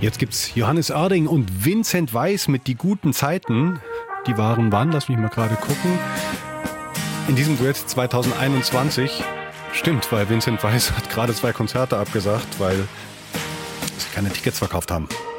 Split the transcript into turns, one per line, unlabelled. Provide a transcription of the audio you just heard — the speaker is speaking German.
Jetzt gibt's Johannes Oerding und Vincent Weiss mit Die guten Zeiten. Die waren wann? Lass mich mal gerade gucken. In diesem Duett 2021. Stimmt, weil Vincent Weiss hat gerade 2 Konzerte abgesagt, weil sie keine Tickets verkauft haben.